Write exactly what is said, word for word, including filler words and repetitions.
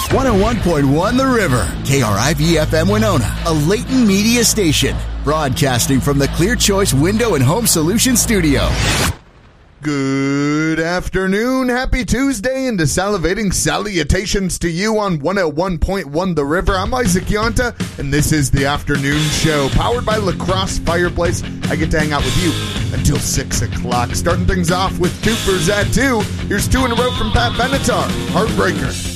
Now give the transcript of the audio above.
one oh one point one The River, K R I V F M Winona, a Leighton Media station, broadcasting from the Clear Choice Window and Home Solutions studio. Good afternoon, happy Tuesday, and to salivating salutations to you on one oh one point one The River. I'm Isaac Yonta, and this is the afternoon show, powered by La Crosse Fireplace. I get to hang out with you until six o'clock. Starting things off with Tupers at two. Here's two in a row from Pat Benatar, Heartbreaker.